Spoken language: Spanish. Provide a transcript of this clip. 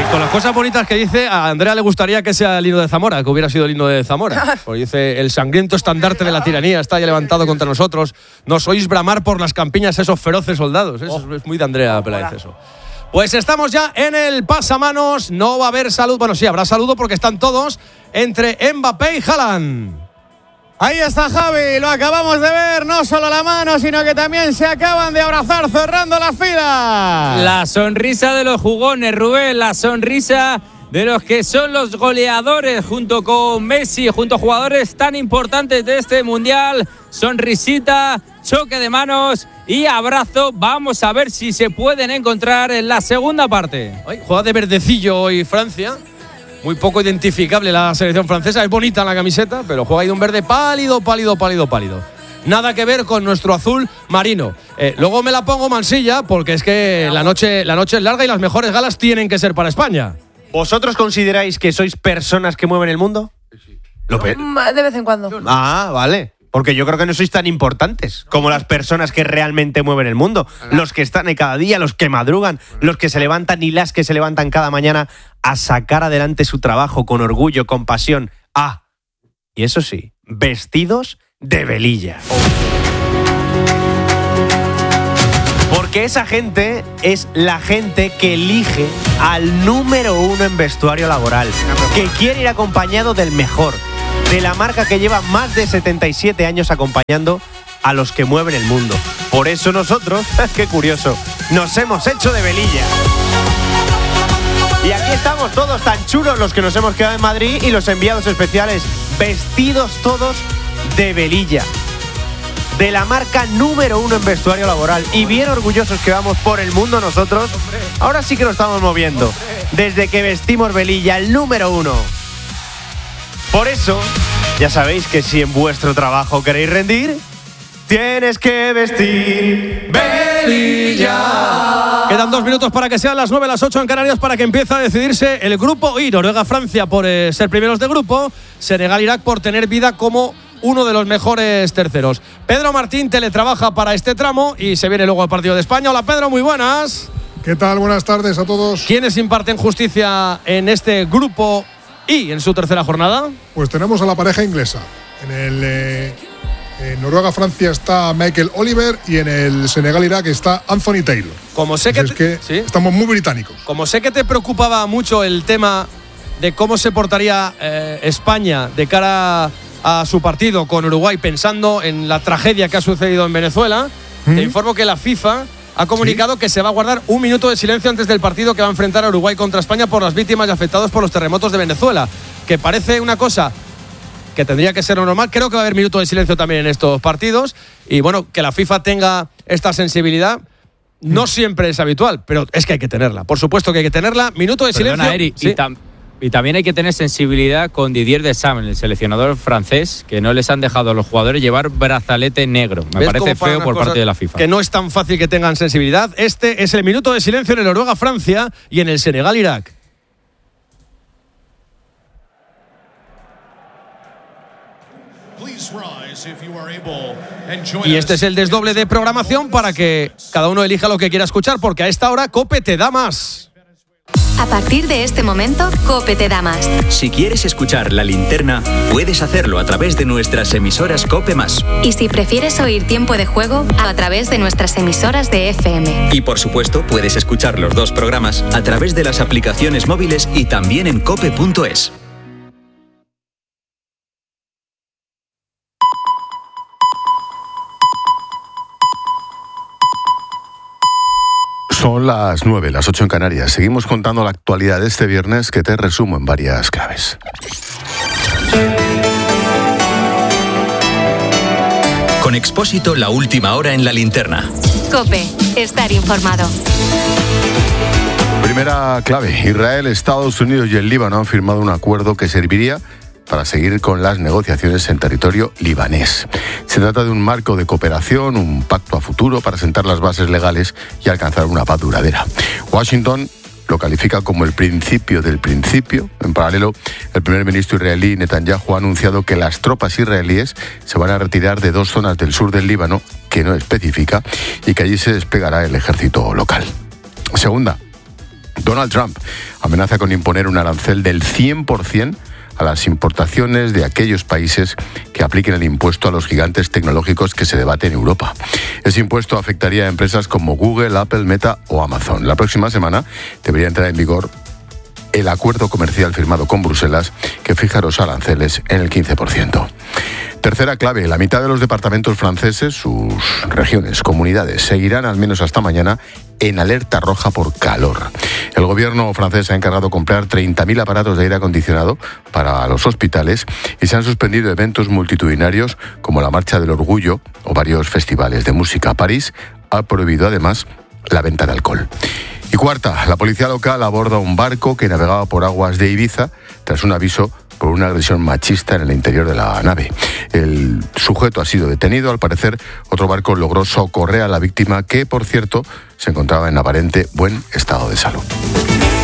Con las cosas bonitas que dice, a Andrea le gustaría que sea el himno de Zamora, que hubiera sido el himno de Zamora. Porque dice, el sangriento estandarte de la tiranía está ya levantado contra nosotros. Nos oís bramar por las campiñas esos feroces soldados. Eso es muy de Andrea Peláez eso. Pues estamos ya en el pasamanos. No va a haber saludo. Bueno, sí, habrá saludo porque están todos entre Mbappé y Haaland. Ahí está Javi, lo acabamos de ver, no solo la mano, sino que también se acaban de abrazar cerrando las filas. La sonrisa de los jugones, Rubén, la sonrisa de los que son los goleadores junto con Messi, junto a jugadores tan importantes de este Mundial. Sonrisita, choque de manos y abrazo. Vamos a ver si se pueden encontrar en la segunda parte. Juega de verdecillo hoy Francia. Muy poco identificable la selección francesa. Es bonita la camiseta, pero juega ahí de un verde pálido. Nada que ver con nuestro azul marino. Luego me la pongo mansilla porque es que la noche es larga y las mejores galas tienen que ser para España. ¿Vosotros consideráis que sois personas que mueven el mundo? De vez en cuando. Ah, vale. Porque yo creo que no sois tan importantes como las personas que realmente mueven el mundo. Los que están ahí cada día, los que madrugan, los que se levantan y las que se levantan cada mañana a sacar adelante su trabajo con orgullo, con pasión. Ah, y eso sí, vestidos de velilla. Porque esa gente es la gente que elige al número 1 en vestuario laboral, que quiere ir acompañado del mejor, de la marca que lleva más de 77 años acompañando a los que mueven el mundo. Por eso nosotros, qué curioso, nos hemos hecho de velilla. Y aquí estamos todos tan chulos los que nos hemos quedado en Madrid y los enviados especiales, vestidos todos de velilla. De la marca número 1 en vestuario laboral. Y bien orgullosos que vamos por el mundo nosotros. Ahora sí que lo estamos moviendo. Desde que vestimos velilla, el número 1. Por eso, ya sabéis que si en vuestro trabajo queréis rendir, tienes que vestir velilla. Quedan 2 minutos para que sean las 9, las 8 en Canarias para que empiece a decidirse el grupo I. Noruega-Francia por ser primeros de grupo. Senegal-Irak por tener vida como uno de los mejores terceros. Pedro Martín teletrabaja para este tramo y se viene luego el partido de España. Hola Pedro, muy buenas. ¿Qué tal? Buenas tardes a todos. ¿Quiénes imparten justicia en este grupo I en su tercera jornada? Pues tenemos a la pareja inglesa. En Noruega-Francia está Michael Oliver y en el Senegal-Irak está Anthony Taylor. Como sé ¿sí? Estamos muy británicos. Como sé que te preocupaba mucho el tema de cómo se portaría España de cara a su partido con Uruguay, pensando en la tragedia que ha sucedido en Venezuela, te informo que la FIFA ha comunicado que se va a guardar 1 minuto de silencio antes del partido que va a enfrentar a Uruguay contra España por las víctimas y afectados por los terremotos de Venezuela, que parece una cosa que tendría que ser normal. Creo que va a haber minuto de silencio también en estos partidos y bueno, que la FIFA tenga esta sensibilidad no siempre es habitual, pero es que hay que tenerla, por supuesto que hay que tenerla. Minuto de silencio. Eric, ¿sí? Y también hay que tener sensibilidad con Didier Deschamps, el seleccionador francés, que no les han dejado a los jugadores llevar brazalete negro. Me parece feo por parte de la FIFA. Que no es tan fácil que tengan sensibilidad. Este es el minuto de silencio en el Noruega-Francia y en el Senegal-Irak. Y este es el desdoble de programación para que cada uno elija lo que quiera escuchar, porque a esta hora COPE te da más. A partir de este momento, COPE te da más. Si quieres escuchar La Linterna, puedes hacerlo a través de nuestras emisoras COPE+. Y si prefieres oír Tiempo de Juego, a través de nuestras emisoras de FM. Y por supuesto, puedes escuchar los 2 programas a través de las aplicaciones móviles y también en cope.es. Son las 9, las 8 en Canarias. Seguimos contando la actualidad de este viernes que te resumo en varias claves. Con Expósito, la última hora en La Linterna. COPE, estar informado. Primera clave. Israel, Estados Unidos y el Líbano han firmado un acuerdo que serviría para seguir con las negociaciones en territorio libanés. Se trata de un marco de cooperación, un pacto a futuro para sentar las bases legales y alcanzar una paz duradera. Washington lo califica como el principio del principio. En paralelo, el primer ministro israelí Netanyahu ha anunciado que las tropas israelíes se van a retirar de 2 zonas del sur del Líbano, que no especifica, y que allí se desplegará el ejército local. Segunda, Donald Trump amenaza con imponer un arancel del 100% a las importaciones de aquellos países que apliquen el impuesto a los gigantes tecnológicos que se debate en Europa. Ese impuesto afectaría a empresas como Google, Apple, Meta o Amazon. La próxima semana debería entrar en vigor el acuerdo comercial firmado con Bruselas que fija los aranceles en el 15%. Tercera clave, la mitad de los departamentos franceses, sus regiones, comunidades, seguirán al menos hasta mañana en alerta roja por calor. El gobierno francés ha encargado comprar 30.000 aparatos de aire acondicionado para los hospitales y se han suspendido eventos multitudinarios como la Marcha del Orgullo o varios festivales de música. París ha prohibido además la venta de alcohol. Y cuarta, la policía local aborda un barco que navegaba por aguas de Ibiza tras un aviso por una agresión machista en el interior de la nave. El sujeto ha sido detenido. Al parecer, otro barco logró socorrer a la víctima que, por cierto, se encontraba en aparente buen estado de salud.